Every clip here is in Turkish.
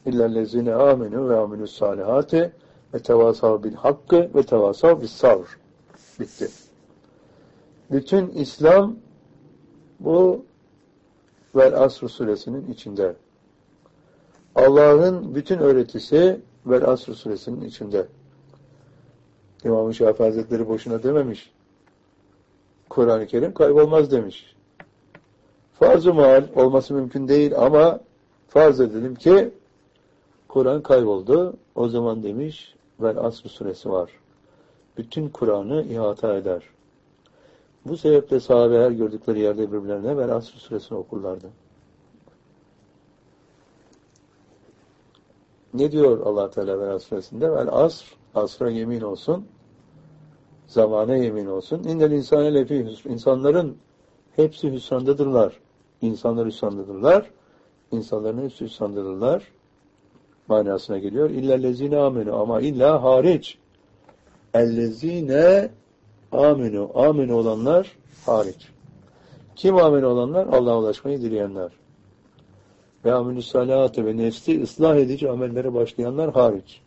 İllellezine amenu ve aminus salihati ve tevasav bil hakkı ve tevasav bis sabr. Bitti. Bütün İslam bu Vel Asr suresinin içinde. Allah'ın bütün öğretisi Vel Asr suresinin içinde. İmam-ı Şafii Hazretleri boşuna dememiş. Kur'an-ı Kerim kaybolmaz demiş. Farz-ı muhal olması mümkün değil ama farz edelim ki Kur'an kayboldu. O zaman demiş Vel Asr suresi var. Bütün Kur'an'ı ihata eder. Bu sebeple sahabe her gördükleri yerde birbirlerine Vel Asr suresini okurlardı. Ne diyor Allah Teala Vel Asr suresinde? Vel Asr, asra yemin olsun, zamana yemin olsun. İnnel insane lefî hüsr. İnsanların hepsi hüsrandadırlar. İnsanlar hüsrandadırlar. İnsanların hepsi hüsrandadırlar. Manasına geliyor. İllellezine amenu. Ama illa hariç. Ellezine amenu. Amenu olanlar hariç. Kim amenu olanlar? Allah'a ulaşmayı dileyenler. Ve aminü salâhate ve nefsi ıslah edici amellere başlayanlar hariç.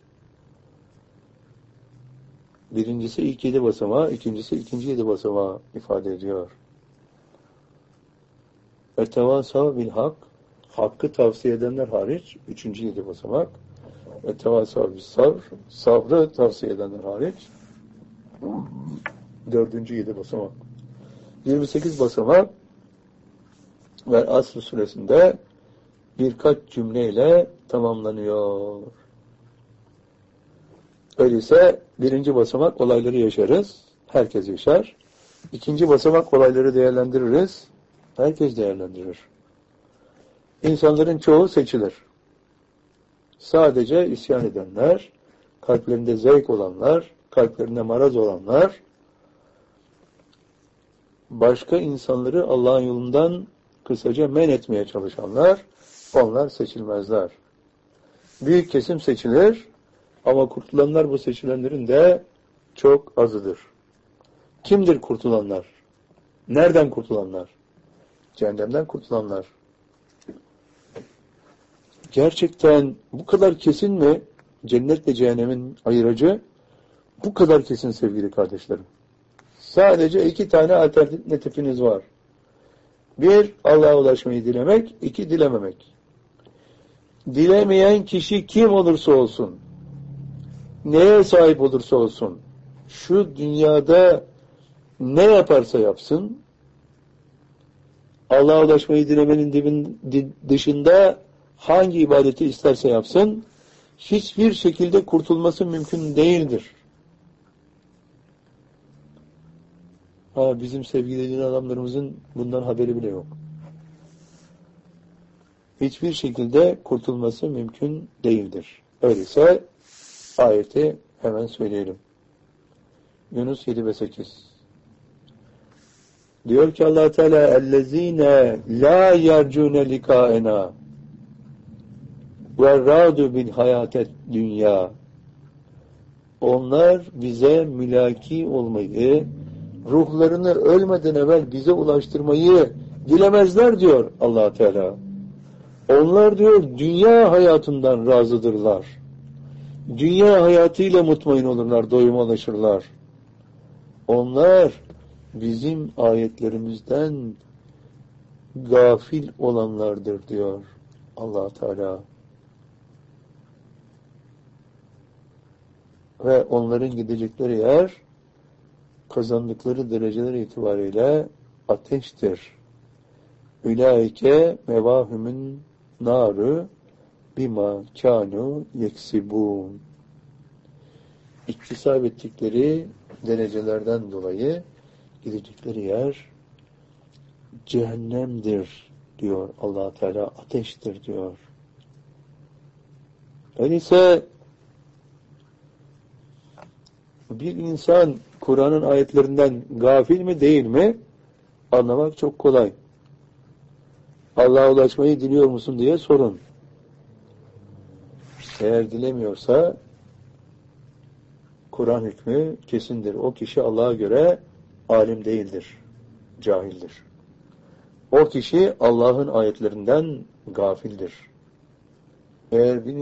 Birincisi ilk 7 basamağı, ikincisi ikinci 7 basamağı ifade ediyor. Ve tevasav bil hak, hakkı tavsiye edenler hariç, 3. 7 basamak. Ve tevasav bil sabr, sabrı tavsiye edenler hariç, 4. 7 basamak. 28 basamak ve Asr suresinde birkaç cümleyle tamamlanıyor. Öyleyse 1. basamak olayları yaşarız, herkes yaşar. 2. basamak olayları değerlendiririz, herkes değerlendirir. İnsanların çoğu seçilir. Sadece isyan edenler, kalplerinde zevk olanlar, kalplerinde maraz olanlar, başka insanları Allah'ın yolundan kısaca men etmeye çalışanlar, onlar seçilmezler. Büyük kesim seçilir ama kurtulanlar bu seçilenlerin de çok azıdır. Kimdir kurtulanlar? Nereden kurtulanlar? Cehennemden kurtulanlar. Gerçekten bu kadar kesin mi cennetle cehennemin ayırıcı? Bu kadar kesin sevgili kardeşlerim. Sadece 2 tane alternatifiniz var. 1, Allah'a ulaşmayı dilemek. 2, dilememek. Dilemeyen kişi kim olursa olsun, neye sahip olursa olsun, şu dünyada ne yaparsa yapsın, Allah'a ulaşmayı dilemenin dışında hangi ibadeti isterse yapsın, hiçbir şekilde kurtulması mümkün değildir. Bizim sevgili din adamlarımızın bundan haberi bile yok. Hiçbir şekilde kurtulması mümkün değildir. Öyleyse ayeti hemen söyleyelim. Yunus 7 ve 8. Diyor ki Allah Teala ellezine la yercune likaena ve radu bil hayatet dünya. Onlar bize mülaki olmayı, ruhlarını ölmeden evvel bize ulaştırmayı dilemezler diyor Allah Teala. Onlar diyor dünya hayatından razıdırlar. Dünya hayatıyla mutmain olurlar, doyuma ulaşırlar. Onlar bizim ayetlerimizden gafil olanlardır diyor Allah Teala. Ve onların gidecekleri yer kazandıkları dereceler itibariyle ateştir. Ülaike mevahümün naru bima kanu yeksibun. İktisap ettikleri derecelerden dolayı gidecekleri yer cehennemdir diyor Allah Teala, ateştir diyor. Öyleyse bir insan Kur'an'ın ayetlerinden gafil mi değil mi anlamak çok kolay. Allah'a ulaşmayı diliyor musun diye sorun. Eğer dilemiyorsa Kur'an hükmü kesindir. O kişi Allah'a göre alim değildir, cahildir. O kişi Allah'ın ayetlerinden gafildir. Eğer bir